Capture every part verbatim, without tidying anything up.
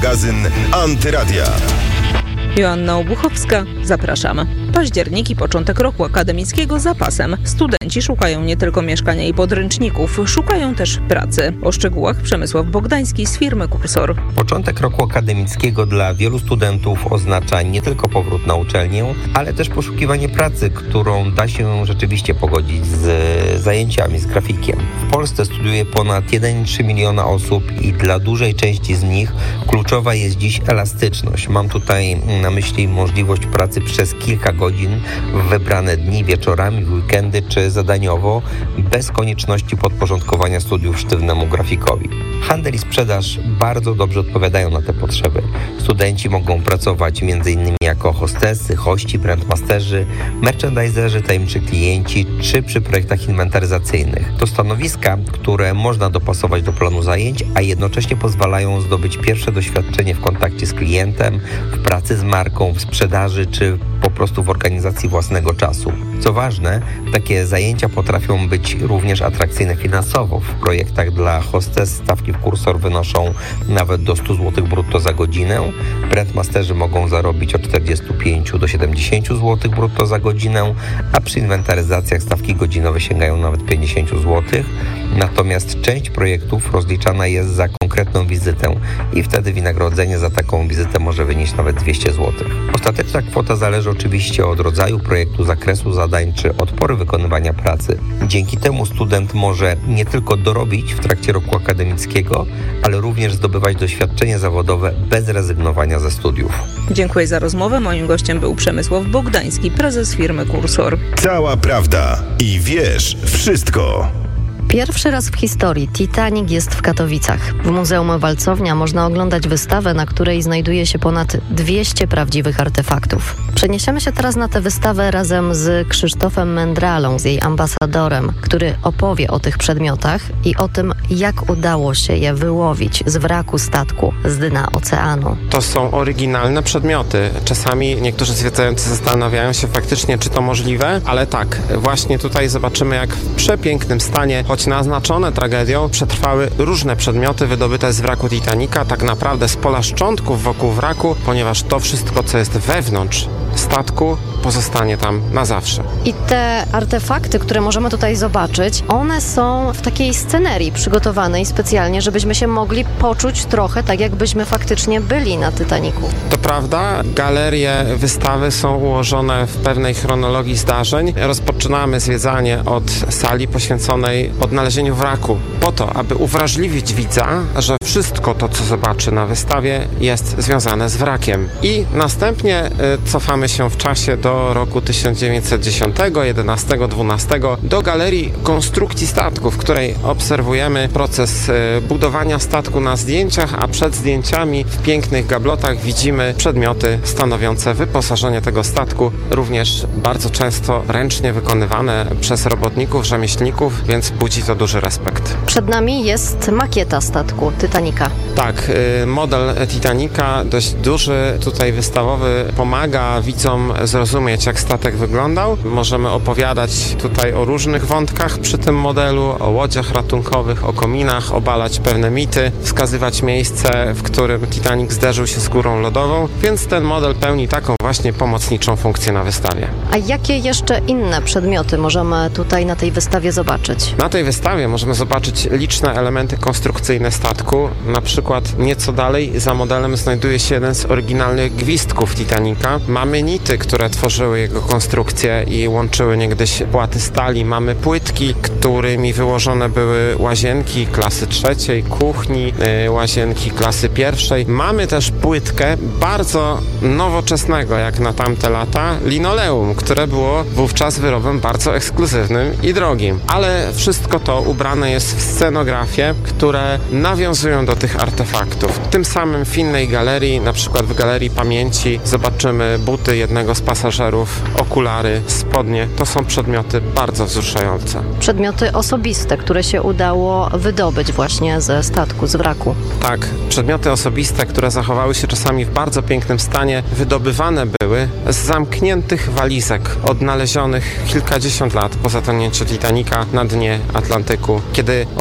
Magazyn Antyradia. Joanna Obuchowska, zapraszam. Październik i początek roku akademickiego za pasem. Studenci szukają nie tylko mieszkania i podręczników, szukają też pracy. O szczegółach Przemysław Bogdański z firmy Kursor. Początek roku akademickiego dla wielu studentów oznacza nie tylko powrót na uczelnię, ale też poszukiwanie pracy, którą da się rzeczywiście pogodzić z zajęciami, z grafikiem. W Polsce studiuje ponad jeden przecinek trzy miliona osób i dla dużej części z nich kluczowa jest dziś elastyczność. Mam tutaj na myśli możliwość pracy przez kilka godzin w wybrane dni, wieczorami, w weekendy czy zadaniowo, bez konieczności podporządkowania studiów sztywnemu grafikowi. Handel i sprzedaż bardzo dobrze odpowiadają na te potrzeby. Studenci mogą pracować m.in. jako hostesy, hości, brandmasterzy, merchandiserzy, tajemniczy klienci czy przy projektach inwentaryzacyjnych. To stanowiska, które można dopasować do planu zajęć, a jednocześnie pozwalają zdobyć pierwsze doświadczenie w kontakcie z klientem, w pracy z marką, w sprzedaży czy po prostu w organizacji własnego czasu. Co ważne, takie zajęcia potrafią być również atrakcyjne finansowo. W projektach dla hostes stawki w Kursor wynoszą nawet do stu złotych brutto za godzinę. Brandmasterzy mogą zarobić od czterdziestu pięciu do siedemdziesięciu złotych brutto za godzinę, a przy inwentaryzacjach stawki godzinowe sięgają nawet pięćdziesięciu złotych. Natomiast część projektów rozliczana jest za konkretną wizytę i wtedy wynagrodzenie za taką wizytę może wynieść nawet dwieście złotych. Ostateczna kwota zależy oczywiście od rodzaju projektu, zakresu zadań czy od pory wykonywania pracy. Dzięki temu student może nie tylko dorobić w trakcie roku akademickiego, ale również zdobywać doświadczenie zawodowe bez rezygnowania ze studiów. Dziękuję za rozmowę. Moim gościem był Przemysław Bogdański, prezes firmy Kursor. Cała prawda i wiesz wszystko. Pierwszy raz w historii Titanic jest w Katowicach. W Muzeum Walcownia można oglądać wystawę, na której znajduje się ponad dwieście prawdziwych artefaktów. Przeniesiemy się teraz na tę wystawę razem z Krzysztofem Mędralą, z jej ambasadorem, który opowie o tych przedmiotach i o tym, jak udało się je wyłowić z wraku statku z dna oceanu. To są oryginalne przedmioty. Czasami niektórzy zwiedzający zastanawiają się faktycznie, czy to możliwe, ale tak, właśnie tutaj zobaczymy, jak w przepięknym stanie, choć naznaczone tragedią, przetrwały różne przedmioty wydobyte z wraku Titanica, tak naprawdę z pola szczątków wokół wraku, ponieważ to wszystko, co jest wewnątrz statku, pozostanie tam na zawsze. I te artefakty, które możemy tutaj zobaczyć, one są w takiej scenerii przygotowanej specjalnie, żebyśmy się mogli poczuć trochę tak, jakbyśmy faktycznie byli na Titanicu. To prawda, galerie wystawy są ułożone w pewnej chronologii zdarzeń. Rozpoczynamy zwiedzanie od sali poświęconej odnalezieniu wraku, po to, aby uwrażliwić widza, że wszystko to, co zobaczy na wystawie, jest związane z wrakiem. I następnie y, cofamy się w czasie do roku tysiąc dziewięćset dziesiątego, jedenastego, dwunastego do galerii konstrukcji statku, w której obserwujemy proces y, budowania statku na zdjęciach, a przed zdjęciami w pięknych gablotach widzimy przedmioty stanowiące wyposażenie tego statku, również bardzo często ręcznie wykonywane przez robotników, rzemieślników, więc budzi to duży respekt. Przed nami jest makieta statku Titanica. Tak, y, model Titanica, dość duży, tutaj wystawowy, pomaga widzom zrozumieć, jak statek wyglądał. Możemy opowiadać tutaj o różnych wątkach przy tym modelu, o łodziach ratunkowych, o kominach, obalać pewne mity, wskazywać miejsce, w którym Titanic zderzył się z górą lodową, więc ten model pełni taką właśnie pomocniczą funkcję na wystawie. A jakie jeszcze inne przedmioty możemy tutaj na tej wystawie zobaczyć? Na tej wystawie możemy zobaczyć liczne elementy konstrukcyjne statku. Na przykład nieco dalej za modelem znajduje się jeden z oryginalnych gwizdków Titanica. Mamy nity, które tworzyły jego konstrukcję i łączyły niegdyś płaty stali. Mamy płytki, którymi wyłożone były łazienki klasy trzeciej, kuchni, yy, łazienki klasy pierwszej. Mamy też płytkę bardzo nowoczesnego, jak na tamte lata, linoleum, które było wówczas wyrobem bardzo ekskluzywnym i drogim. Ale wszystko to ubrane jest w scenografie, które nawiązują do tych artefaktów. Tym samym w innej galerii, na przykład w Galerii Pamięci, zobaczymy buty jednego z pasażerów, okulary, spodnie. To są przedmioty bardzo wzruszające. Przedmioty osobiste, które się udało wydobyć właśnie ze statku, z wraku. Tak, przedmioty osobiste, które zachowały się czasami w bardzo pięknym stanie, wydobywane były z zamkniętych walizek, odnalezionych kilkadziesiąt lat po zatonięciu Titanica na dnie Atlantyku, kiedy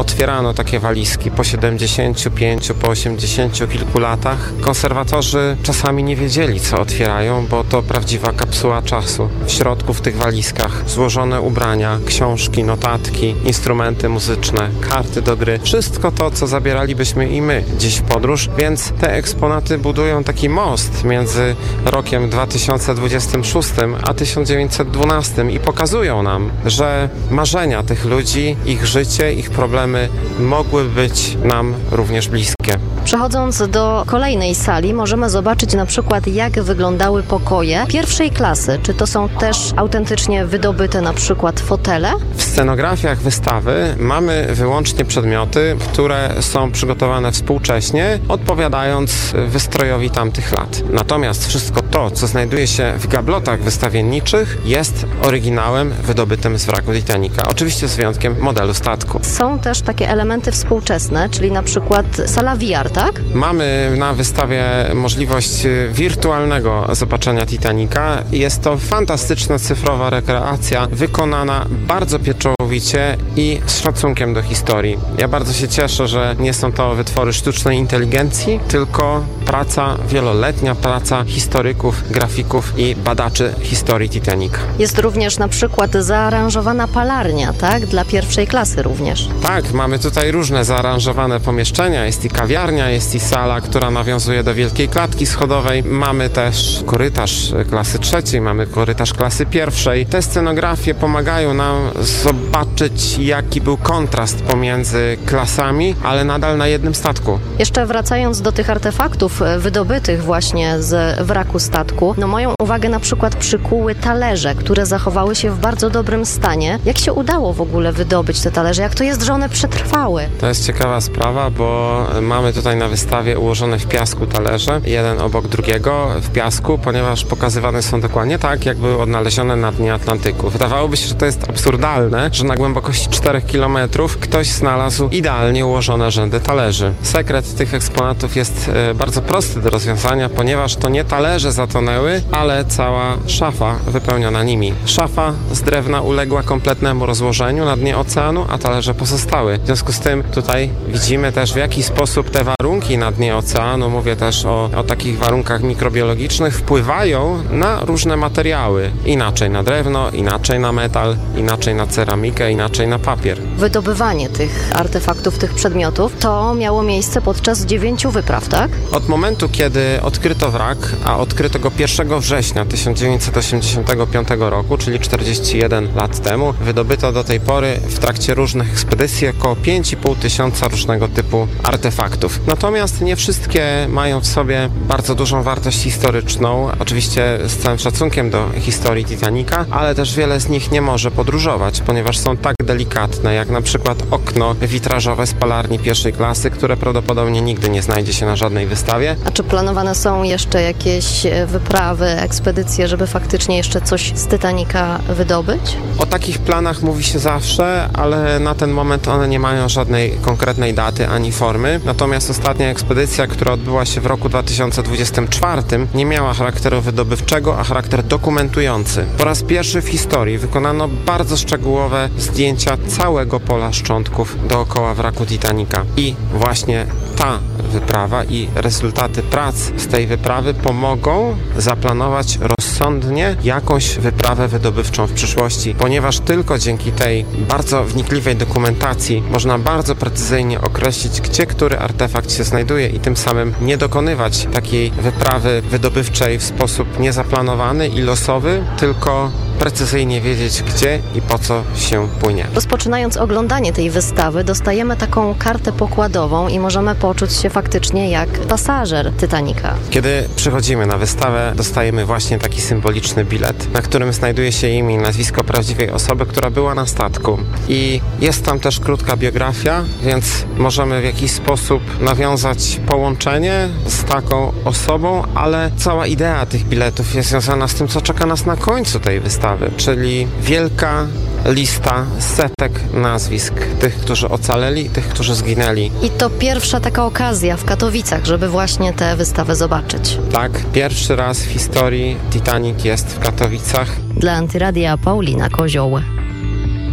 otwierano takie walizki po siedemdziesięciu pięciu, po osiemdziesięciu kilku latach, konserwatorzy czasami nie wiedzieli, co otwierają, bo to prawdziwa kapsuła czasu. W środku w tych walizkach złożone ubrania, książki, notatki, instrumenty muzyczne, karty do gry. Wszystko to, co zabieralibyśmy i my dziś w podróż, więc te eksponaty budują taki most między rokiem dwa tysiące dwudziestym szóstym a tysiąc dziewięćset dwunastym i pokazują nam, że marzenia tych ludzi, ich życie, ich problemy mogły być nam również bliskie. Przechodząc do kolejnej sali, możemy zobaczyć na przykład, jak wyglądały pokoje pierwszej klasy. Czy to są też autentycznie wydobyte na przykład fotele? W scenografiach wystawy mamy wyłącznie przedmioty, które są przygotowane współcześnie, odpowiadając wystrojowi tamtych lat. Natomiast wszystko to, co znajduje się w gablotach wystawienniczych, jest oryginałem wydobytym z wraku Titanica. Oczywiście z wyjątkiem modelu statku. Są też takie elementy współczesne, czyli na przykład sala V R, tak? Mamy na wystawie możliwość wirtualnego zobaczenia Titanica. Jest to fantastyczna cyfrowa rekreacja, wykonana bardzo pieczołowicie i z szacunkiem do historii. Ja bardzo się cieszę, że nie są to wytwory sztucznej inteligencji, tylko praca wieloletnia, praca historyków, grafików i badaczy historii Titanica. Jest również na przykład zaaranżowana palarnia, tak? Dla pierwszej klasy również. Tak, mamy tutaj różne zaaranżowane pomieszczenia. Jest i kawiarnia, jest i sala, która nawiązuje do wielkiej klatki schodowej. Mamy też korytarz klasy trzeciej, mamy korytarz klasy pierwszej. Te scenografie pomagają nam zobaczyć, jaki był kontrast pomiędzy klasami, ale nadal na jednym statku. Jeszcze wracając do tych artefaktów wydobytych właśnie z wraku statku, no moją uwagę na przykład przykuły talerze, które zachowały się w bardzo dobrym stanie. Jak się udało w ogóle wydobyć te talerze? Jak to jest, że one przetrwały? To jest ciekawa sprawa, bo mamy tutaj na wystawie ułożone w piasku talerze, jeden obok drugiego w piasku, ponieważ pokazywane są dokładnie tak, jak były odnalezione na dnie Atlantyku. Wydawałoby się, że to jest absurdalne, że na głębokości czterech kilometrów ktoś znalazł idealnie ułożone rzędy talerzy. Sekret tych eksponatów jest e, bardzo prosty do rozwiązania, ponieważ to nie talerze zatonęły, ale cała szafa wypełniona nimi. Szafa z drewna uległa kompletnemu rozłożeniu na dnie oceanu, a talerze pozostały. W związku z tym tutaj widzimy też, w jaki sposób te warunki na dnie oceanu, mówię też o, o takich warunkach mikrobiologicznych, wpływają na różne materiały. Inaczej na drewno, inaczej na metal, inaczej na ceramikę, inaczej na papier. Wydobywanie tych artefaktów, tych przedmiotów, to miało miejsce podczas dziewięciu wypraw, tak? Od momentu, kiedy odkryto wrak, a odkryto go pierwszego września tysiąc dziewięćset osiemdziesiątego piątego roku, czyli czterdzieści jeden lat temu, wydobyto do tej pory w trakcie różnych ekspedycji około pięć i pół tysiąca różnego typu artefaktów. Natomiast nie wszystkie mają w sobie bardzo dużą wartość historyczną, oczywiście z całym szacunkiem do historii Titanica, ale też wiele z nich nie może podróżować, ponieważ są tak delikatne, jak na przykład okno witrażowe z palarni pierwszej klasy, które prawdopodobnie nigdy nie znajdzie się na żadnej wystawie. A czy planowane są jeszcze jakieś wyprawy, ekspedycje, żeby faktycznie jeszcze coś z Titanica wydobyć? O takich planach mówi się zawsze, ale na ten moment one nie mają żadnej konkretnej daty ani formy. Natomiast ostatnia ekspedycja, która odbyła się w roku dwa tysiące dwudziestym czwartym, nie miała charakteru wydobywczego, a charakter dokumentujący. Po raz pierwszy w historii wykonano bardzo szczegółowe zdjęcia całego pola szczątków dookoła wraku Titanica. I właśnie ta wyprawa i rezultaty prac z tej wyprawy pomogą zaplanować rozsądnie jakąś wyprawę wydobywczą w przyszłości, ponieważ tylko dzięki tej bardzo wnikliwej dokumentacji można bardzo precyzyjnie określić, gdzie który artefakt się znajduje i tym samym nie dokonywać takiej wyprawy wydobywczej w sposób niezaplanowany i losowy, tylko precyzyjnie wiedzieć, gdzie i po co się płynie. Rozpoczynając oglądanie tej wystawy, dostajemy taką kartę pokładową i możemy poczuć się faktycznie jak pasażer Titanica. Kiedy przychodzimy na wystawę, dostajemy właśnie taki symboliczny bilet, na którym znajduje się imię i nazwisko prawdziwej osoby, która była na statku. I jest tam też krótka biografia, więc możemy w jakiś sposób nawiązać połączenie z taką osobą, ale cała idea tych biletów jest związana z tym, co czeka nas na końcu tej wystawy, czyli wielka lista setek nazwisk tych, którzy ocaleli, tych, którzy zginęli. I to pierwsza taka okazja w Katowicach, żeby właśnie tę wystawę zobaczyć. Tak, pierwszy raz w historii Titanic jest w Katowicach. Dla Antyradia Paulina Kozioł.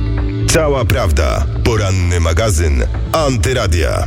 Cała prawda. Poranny magazyn Antyradia.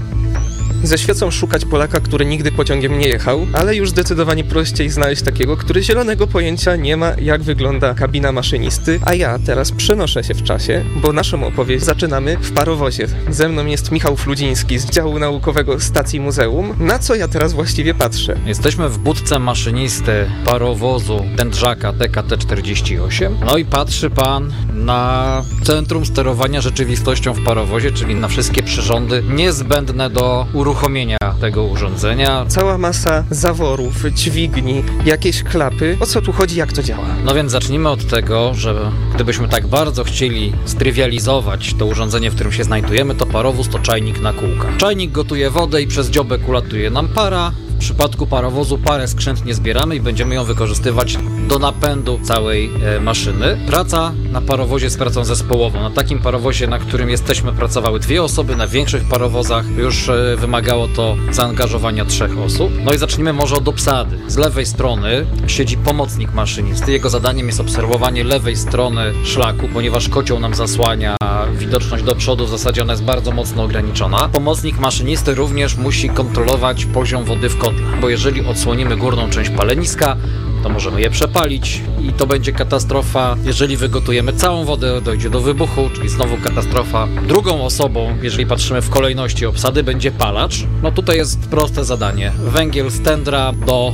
Ze świecą szukać Polaka, który nigdy pociągiem nie jechał, ale już zdecydowanie prościej znaleźć takiego, który zielonego pojęcia nie ma, jak wygląda kabina maszynisty, a ja teraz przenoszę się w czasie, bo naszą opowieść zaczynamy w parowozie. Ze mną jest Michał Fludziński z działu naukowego Stacji Muzeum. Na co ja teraz właściwie patrzę? Jesteśmy w budce maszynisty parowozu Dędrzaka T K T czterdzieści osiem. No i patrzy pan na centrum sterowania rzeczywistością w parowozie, czyli na wszystkie przyrządy niezbędne do uruchomienia tego urządzenia. Cała masa zaworów, dźwigni, jakieś klapy. O co tu chodzi, jak to działa? No więc zacznijmy od tego, że gdybyśmy tak bardzo chcieli strywializować to urządzenie, w którym się znajdujemy, to parowóz to czajnik na kółkach. Czajnik gotuje wodę i przez dziobek ulatuje nam para. W przypadku parowozu parę skrzętnie zbieramy i będziemy ją wykorzystywać do napędu całej e, maszyny. Praca na parowozie jest pracą zespołową. Na takim parowozie, na którym jesteśmy, pracowały dwie osoby. Na większych parowozach już e, wymagało to zaangażowania trzech osób. No i zacznijmy może od obsady. Z lewej strony siedzi pomocnik maszynisty. Jego zadaniem jest obserwowanie lewej strony szlaku, ponieważ kocioł nam zasłania widoczność do przodu, w zasadzie ona jest bardzo mocno ograniczona. Pomocnik maszynisty również musi kontrolować poziom wody w kotle, bo jeżeli odsłonimy górną część paleniska, to możemy je przepalić i to będzie katastrofa. Jeżeli wygotujemy całą wodę, dojdzie do wybuchu, czyli znowu katastrofa. Drugą osobą, jeżeli patrzymy w kolejności obsady, będzie palacz. No tutaj jest proste zadanie. Węgiel z tędra do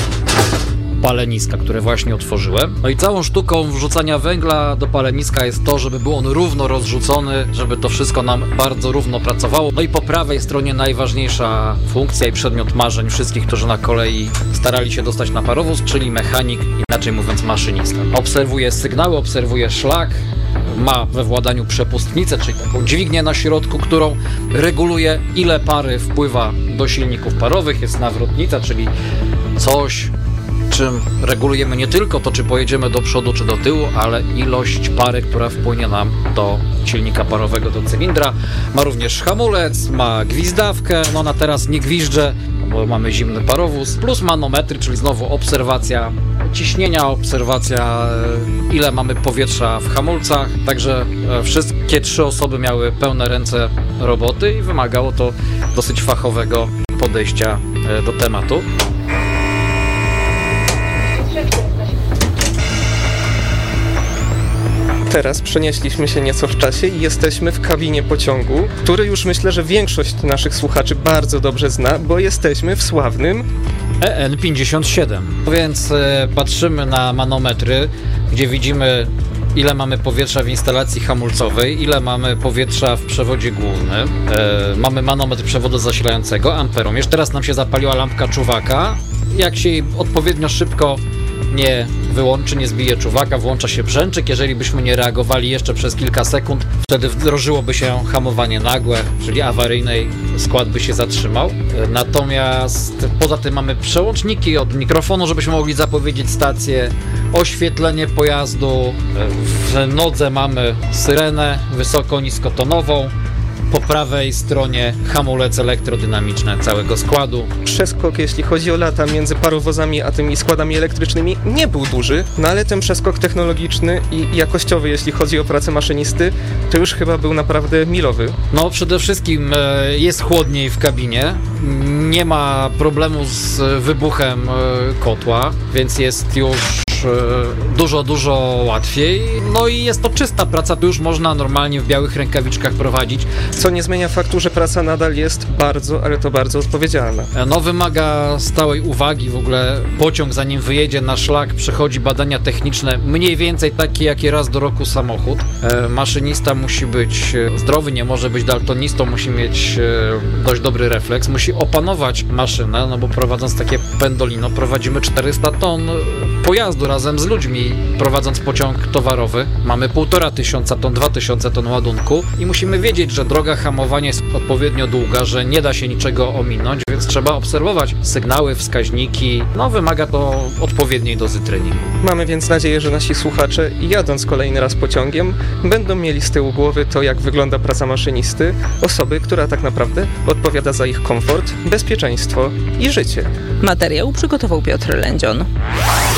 paleniska, które właśnie otworzyłem. No i całą sztuką wrzucania węgla do paleniska jest to, żeby był on równo rozrzucony, żeby to wszystko nam bardzo równo pracowało. No i po prawej stronie najważniejsza funkcja i przedmiot marzeń wszystkich, którzy na kolei starali się dostać na parowóz, czyli mechanik, inaczej mówiąc maszynista. Obserwuje sygnały, obserwuje szlak, ma we władaniu przepustnicę, czyli taką dźwignię na środku, którą reguluje, ile pary wpływa do silników parowych. Jest nawrotnica, czyli coś, czym regulujemy nie tylko to, czy pojedziemy do przodu, czy do tyłu, ale ilość pary, która wpłynie nam do silnika parowego, do cylindra. Ma również hamulec, ma gwizdawkę, no ona teraz nie gwizdże, bo mamy zimny parowóz, plus manometry, czyli znowu obserwacja ciśnienia, obserwacja ile mamy powietrza w hamulcach, także wszystkie trzy osoby miały pełne ręce roboty i wymagało to dosyć fachowego podejścia do tematu. Teraz przenieśliśmy się nieco w czasie i jesteśmy w kabinie pociągu, który już myślę, że większość naszych słuchaczy bardzo dobrze zna, bo jesteśmy w sławnym E N pięćdziesiąt siedem. Więc e, patrzymy na manometry, gdzie widzimy, ile mamy powietrza w instalacji hamulcowej, ile mamy powietrza w przewodzie głównym. E, mamy manometr przewodu zasilającego, amperomierz. Teraz nam się zapaliła lampka czuwaka. Jak się odpowiednio szybko nie wyłączy, nie zbije czuwaka, włącza się brzęczyk. Jeżeli byśmy nie reagowali jeszcze przez kilka sekund, wtedy wdrożyłoby się hamowanie nagłe, czyli awaryjne, skład by się zatrzymał. Natomiast poza tym mamy przełączniki od mikrofonu, żebyśmy mogli zapowiedzieć stację, oświetlenie pojazdu, w nodze mamy syrenę wysoko, niskotonową. Po prawej stronie hamulec elektrodynamiczny całego składu. Przeskok, jeśli chodzi o lata między parowozami a tymi składami elektrycznymi, nie był duży, no ale ten przeskok technologiczny i jakościowy, jeśli chodzi o pracę maszynisty, to już chyba był naprawdę milowy. No przede wszystkim jest chłodniej w kabinie, nie ma problemu z wybuchem kotła, więc jest już dużo, dużo łatwiej. No i jest to czysta praca, tu już można normalnie w białych rękawiczkach prowadzić. Co nie zmienia faktu, że praca nadal jest bardzo, ale to bardzo odpowiedzialna. No wymaga stałej uwagi, w ogóle pociąg zanim wyjedzie na szlak przechodzi badania techniczne, mniej więcej takie jakie raz do roku samochód. E, maszynista musi być zdrowy, nie może być daltonistą, musi mieć e, dość dobry refleks, musi opanować maszynę, no bo prowadząc takie pendolino prowadzimy czterysta ton pojazdu razem z ludźmi, prowadząc pociąg towarowy. Mamy półtora tysiąca ton, dwa tysiące ton ładunku i musimy wiedzieć, że droga hamowania jest odpowiednio długa, że nie da się niczego ominąć, więc trzeba obserwować sygnały, wskaźniki. No wymaga to odpowiedniej dozy treningu. Mamy więc nadzieję, że nasi słuchacze, jadąc kolejny raz pociągiem, będą mieli z tyłu głowy to, jak wygląda praca maszynisty, osoby, która tak naprawdę odpowiada za ich komfort, bezpieczeństwo i życie. Materiał przygotował Piotr Lędzion.